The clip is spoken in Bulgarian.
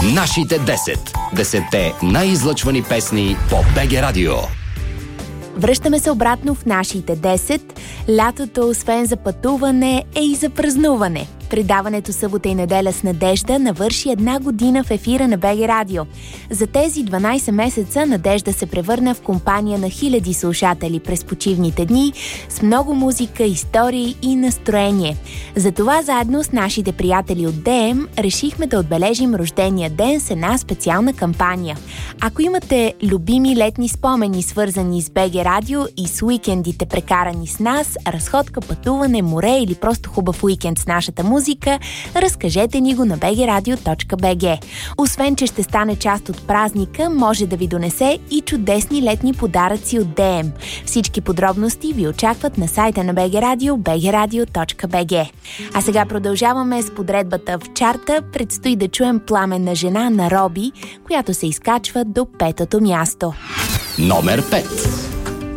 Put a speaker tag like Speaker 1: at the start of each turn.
Speaker 1: Нашите 10. 10-те най-излъчвани песни по БГ Радио.
Speaker 2: Връщаме се обратно в нашите 10. Лятото, освен за пътуване, е и за празнуване. Предаването Събота и неделя с Надежда навърши 1 година в ефира на БГ Радио. За тези 12 месеца Надежда се превърна в компания на хиляди слушатели през почивните дни с много музика, истории и настроение. Затова заедно с нашите приятели от ДМ решихме да отбележим рождения ден с една специална кампания. Ако имате любими летни спомени, свързани с БГ Радио и с уикендите прекарани с нас, разходка, пътуване, море или просто хубав уикенд с нашата музика, разкажете ни го на bgradio.bg. Освен, че ще стане част от празника, може да ви донесе и чудесни летни подаръци от ДМ. Всички подробности ви очакват на сайта на БГ Радио, bgradio.bg. А сега продължаваме с подредбата в чарта. Предстои да чуем Пламенна жена на Роби, която се изкачва до 5-то място.
Speaker 1: Номер 5.